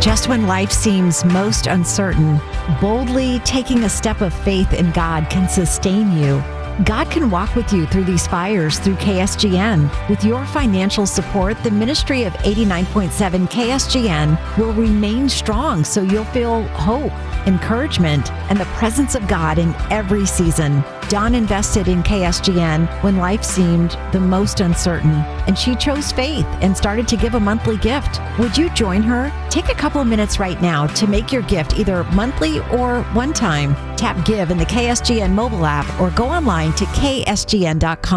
Just when life seems most uncertain, boldly taking a step of faith in God can sustain you. God can walk with you through these fires through KSGN. With your financial support, the ministry of 89.7 KSGN will remain strong so you'll feel hope, encouragement, and the presence of God in every season. Dawn invested in KSGN when life seemed the most uncertain, and she chose faith and started to give a monthly gift. Would you join her? Take a couple of minutes right now to make your gift either monthly or one time. Tap Give in the KSGN mobile app or go online to ksgn.com.